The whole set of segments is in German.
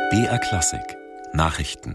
BR Klassik Nachrichten.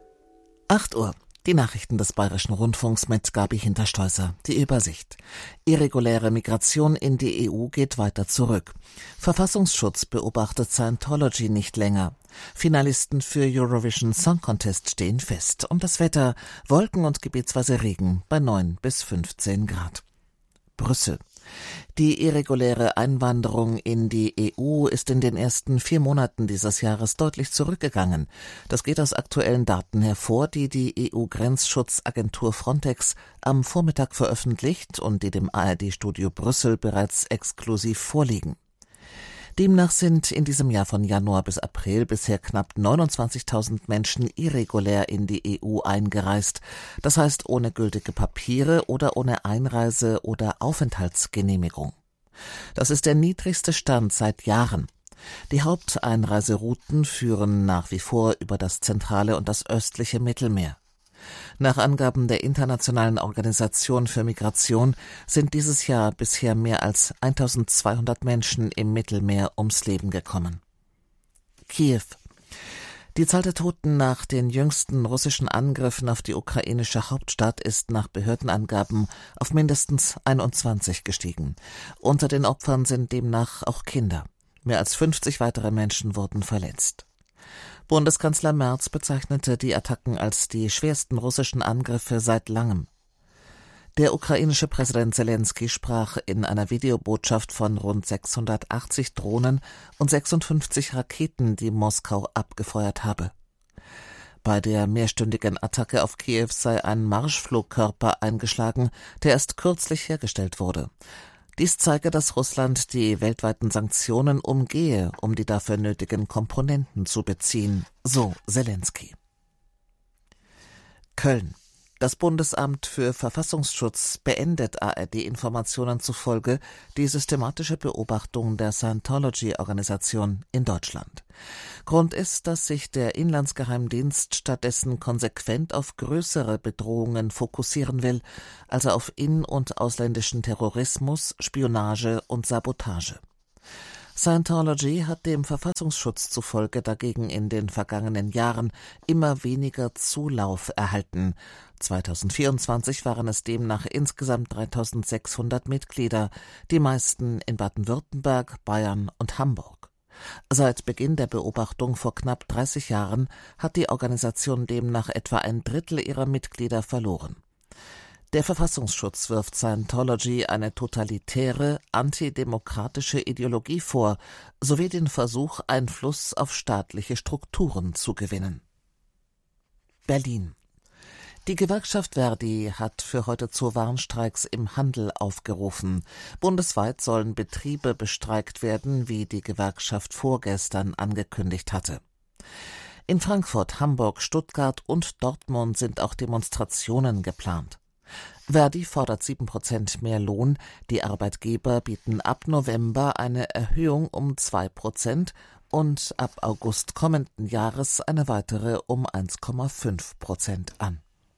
8 Uhr. Die Nachrichten des Bayerischen Rundfunks mit Gabi Hinterstoißer. Die Übersicht. Irreguläre Migration in die EU geht weiter zurück. Verfassungsschutz beobachtet Scientology nicht länger. Finalisten für Eurovision Song Contest stehen fest. Und das Wetter: Wolken und gebietsweise Regen bei 9 bis 15 Grad. Brüssel. Die irreguläre Einwanderung in die EU ist in den ersten 4 Monaten dieses Jahres deutlich zurückgegangen. Das geht aus aktuellen Daten hervor, die die EU-Grenzschutzagentur Frontex am Vormittag veröffentlicht und die dem ARD-Studio Brüssel bereits exklusiv vorliegen. Demnach sind in diesem Jahr von Januar bis April bisher knapp 29.000 Menschen irregulär in die EU eingereist, das heißt ohne gültige Papiere oder ohne Einreise- oder Aufenthaltsgenehmigung. Das ist der niedrigste Stand seit Jahren. Die Haupteinreiserouten führen nach wie vor über das zentrale und das östliche Mittelmeer. Nach Angaben der Internationalen Organisation für Migration sind dieses Jahr bisher mehr als 1.200 Menschen im Mittelmeer ums Leben gekommen. Kiew. Die Zahl der Toten nach den jüngsten russischen Angriffen auf die ukrainische Hauptstadt ist nach Behördenangaben auf mindestens 21 gestiegen. Unter den Opfern sind demnach auch Kinder. Mehr als 50 weitere Menschen wurden verletzt. Bundeskanzler Merz bezeichnete die Attacken als die schwersten russischen Angriffe seit langem. Der ukrainische Präsident Selenskyj sprach in einer Videobotschaft von rund 680 Drohnen und 56 Raketen, die Moskau abgefeuert habe. Bei der mehrstündigen Attacke auf Kiew sei ein Marschflugkörper eingeschlagen, der erst kürzlich hergestellt wurde. Dies zeige, dass Russland die weltweiten Sanktionen umgehe, um die dafür nötigen Komponenten zu beziehen, so Selenskyj. Köln. Das Bundesamt für Verfassungsschutz beendet ARD-Informationen zufolge die systematische Beobachtung der Scientology-Organisation in Deutschland. Grund ist, dass sich der Inlandsgeheimdienst stattdessen konsequent auf größere Bedrohungen fokussieren will, also auf in- und ausländischen Terrorismus, Spionage und Sabotage. Scientology hat dem Verfassungsschutz zufolge dagegen in den vergangenen Jahren immer weniger Zulauf erhalten. 2024 waren es demnach insgesamt 3.600 Mitglieder, die meisten in Baden-Württemberg, Bayern und Hamburg. Seit Beginn der Beobachtung vor knapp 30 Jahren hat die Organisation demnach etwa ein Drittel ihrer Mitglieder verloren. Der Verfassungsschutz wirft Scientology eine totalitäre, antidemokratische Ideologie vor, sowie den Versuch, Einfluss auf staatliche Strukturen zu gewinnen. Berlin. Die Gewerkschaft Verdi hat für heute zu Warnstreiks im Handel aufgerufen. Bundesweit sollen Betriebe bestreikt werden, wie die Gewerkschaft vorgestern angekündigt hatte. In Frankfurt, Hamburg, Stuttgart und Dortmund sind auch Demonstrationen geplant. Verdi fordert 7% mehr Lohn, die Arbeitgeber bieten ab November eine Erhöhung um 2% und ab August kommenden Jahres eine weitere um 1,5% an.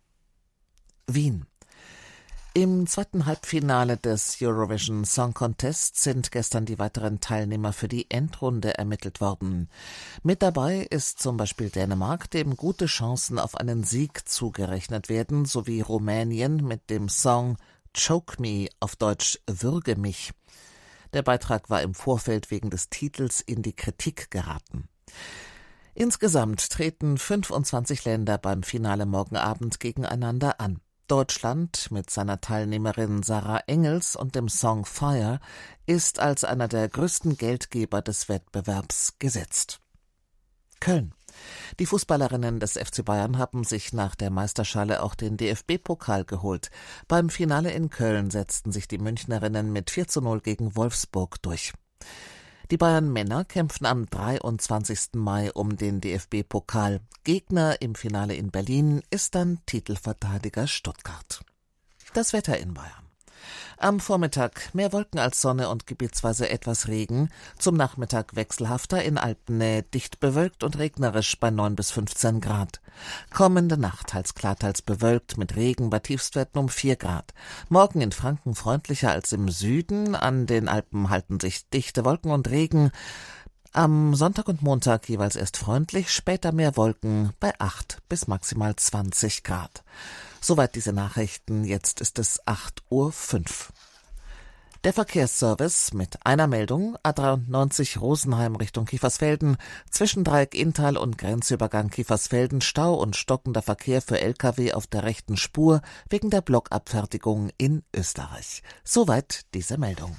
Wien. Im zweiten Halbfinale des Eurovision Song Contest sind gestern die weiteren Teilnehmer für die Endrunde ermittelt worden. Mit dabei ist zum Beispiel Dänemark, dem gute Chancen auf einen Sieg zugerechnet werden, sowie Rumänien mit dem Song Choke Me, auf Deutsch Würge mich. Der Beitrag war im Vorfeld wegen des Titels in die Kritik geraten. Insgesamt treten 25 Länder beim Finale morgen Abend gegeneinander an. Deutschland mit seiner Teilnehmerin Sarah Engels und dem Song Fire ist als einer der größten Geldgeber des Wettbewerbs gesetzt. Köln. Die Fußballerinnen des FC Bayern haben sich nach der Meisterschale auch den DFB-Pokal geholt. Beim Finale in Köln setzten sich die Münchnerinnen mit 4:0 gegen Wolfsburg durch. Die Bayern-Männer kämpfen am 23. Mai um den DFB-Pokal. Gegner im Finale in Berlin ist dann Titelverteidiger Stuttgart. Das Wetter in Bayern. Am Vormittag mehr Wolken als Sonne und gebietsweise etwas Regen. Zum Nachmittag wechselhafter, in Alpennähe dicht bewölkt und regnerisch bei 9 bis 15 Grad. Kommende Nacht teils klar, teils bewölkt mit Regen bei Tiefstwerten um 4 Grad. Morgen in Franken freundlicher als im Süden. An den Alpen halten sich dichte Wolken und Regen. Am Sonntag und Montag jeweils erst freundlich, später mehr Wolken bei 8 bis maximal 20 Grad. Soweit diese Nachrichten, jetzt ist es 8:05 Uhr. Der Verkehrsservice mit einer Meldung: A93 Rosenheim Richtung Kiefersfelden, zwischen Dreieck Inntal und Grenzübergang Kiefersfelden Stau und stockender Verkehr für Lkw auf der rechten Spur wegen der Blockabfertigung in Österreich. Soweit diese Meldung.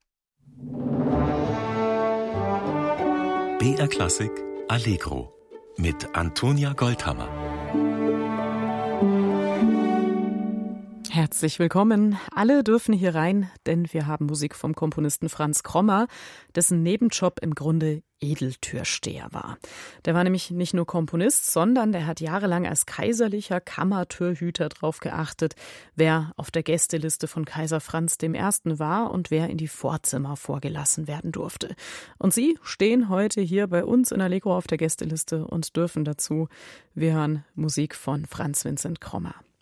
BR Klassik Allegro mit Antonia Goldhammer. Herzlich willkommen. Alle dürfen hier rein, denn wir haben Musik vom Komponisten Franz Krommer, dessen Nebenjob im Grunde Edeltürsteher war. Der war nämlich nicht nur Komponist, sondern der hat jahrelang als kaiserlicher Kammertürhüter darauf geachtet, wer auf der Gästeliste von Kaiser Franz I. war und wer in die Vorzimmer vorgelassen werden durfte. Und Sie stehen heute hier bei uns in Allegro auf der Gästeliste und dürfen dazu. Wir hören Musik von Franz Vincent Krommer.